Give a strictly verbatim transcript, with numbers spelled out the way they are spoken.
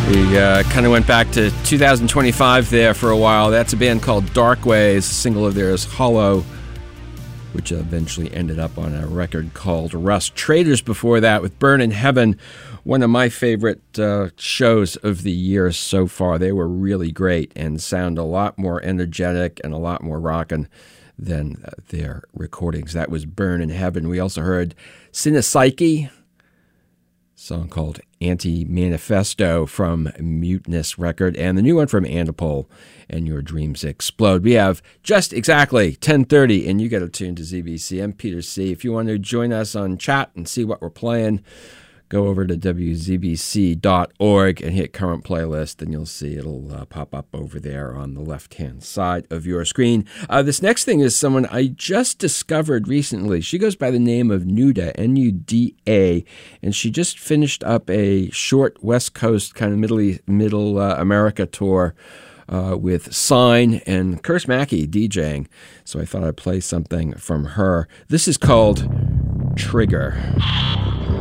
We uh, kind of went back to two thousand twenty-five there for a while. That's a band called Darkways. A single of theirs, Hollow, which eventually ended up on a record called Rust. Traders before that with Burn in Heaven, one of my favorite uh, shows of the year so far. They were really great and sound a lot more energetic and a lot more rockin' than uh, their recordings. That was Burn in Heaven. We also heard Cinepsyche, song called Anti-Manifesto from Mutinous Record, and the new one from Antipole, And Your Dreams Explode. We have just exactly ten thirty, and you got to tune to Z B C. I'm Peter C. If you want to join us on chat and see what we're playing, go over to W Z B C dot org and hit current playlist, and you'll see it'll uh, pop up over there on the left-hand side of your screen. Uh, this next thing is someone I just discovered recently. She goes by the name of Nuda, N U D A, and she just finished up a short West Coast kind of middle, middle uh, America tour uh, with Sign and Curse Mackey DJing. So I thought I'd play something from her. This is called Trigger.